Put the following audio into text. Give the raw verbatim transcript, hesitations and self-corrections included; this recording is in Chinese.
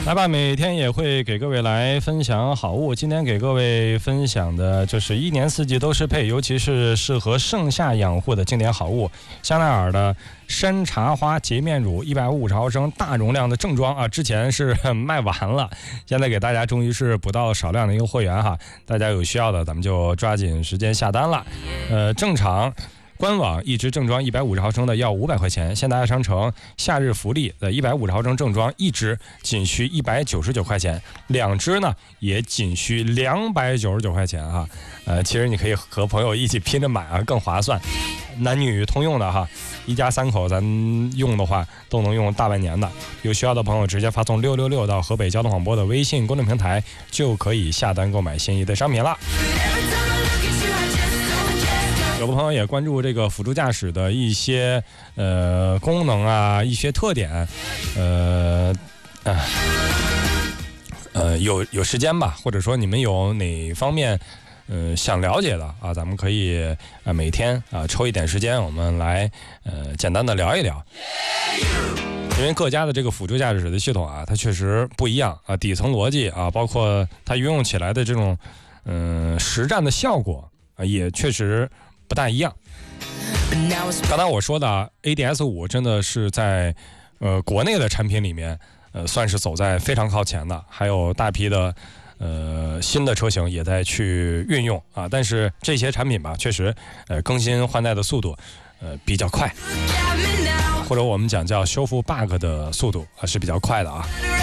来吧，每天也会给各位来分享好物。今天给各位分享的就是一年四季都适配，尤其是适合盛夏养护的经典好物。香奈儿的山茶花洁面乳一百五十毫升大容量的正装啊，之前是卖完了，现在给大家终于是补到少量的一个货源哈，大家有需要的咱们就抓紧时间下单了。呃，正常。官网一支正装一百五十毫升的要五百块钱，现代商城夏日福利的一百五十毫升正装一支仅需一百九十九块钱，两支呢也仅需两百九十九块钱哈。呃，其实你可以和朋友一起拼着买啊，更划算，男女通用的哈，一家三口咱用的话都能用大半年的。有需要的朋友直接发送六六六到河北交通广播的微信公众平台，就可以下单购买心仪的商品了。有的朋友也关注这个辅助驾驶的一些呃功能啊，一些特点，呃，呃，呃有有时间吧，或者说你们有哪方面呃想了解的啊，咱们可以啊、呃、每天啊抽一点时间，我们来呃简单的聊一聊。因为各家的这个辅助驾驶的系统啊，它确实不一样啊，底层逻辑啊，包括它运用起来的这种嗯、呃、实战的效果啊，也确实不大一样。刚才我说的 A D S 五 真的是在呃国内的产品里面呃算是走在非常靠前的，还有大批的呃新的车型也在去运用啊，但是这些产品吧确实呃更新换代的速度呃比较快，或者我们讲叫修复 bug 的速度啊是比较快的啊。